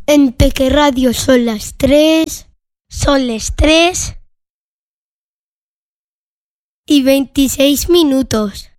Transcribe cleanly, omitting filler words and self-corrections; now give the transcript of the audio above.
En Peque Radio son las 3. Son las 3:26.